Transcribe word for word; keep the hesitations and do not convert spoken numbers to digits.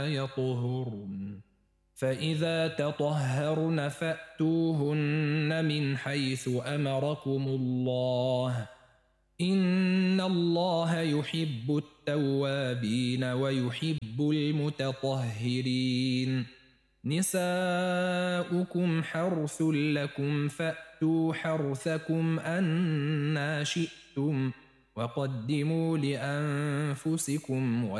يطهرن فإذا تطهرن فأتوهن من حيث أمركم الله إن الله يحب التوابين ويحب المتطهرين نساؤكم حرث لكم فأتوا حرثكم أنى شئتم وقدموا لأنفسكم